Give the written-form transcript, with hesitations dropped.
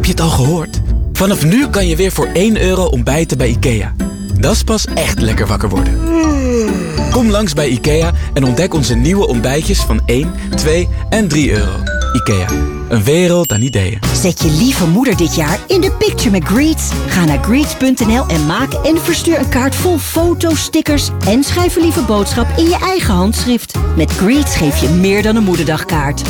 je het al gehoord? Vanaf nu kan je weer voor €1 ontbijten bij IKEA. Dat is pas echt lekker wakker worden. Kom langs bij IKEA en ontdek onze nieuwe ontbijtjes van 1, 2 en €3. IKEA, een wereld aan ideeën. Zet je lieve moeder dit jaar in de picture met Greets. Ga naar greets.nl en maak en verstuur een kaart vol foto's, stickers en schrijf een lieve boodschap in je eigen handschrift. Met Greets geef je meer dan een moederdagkaart.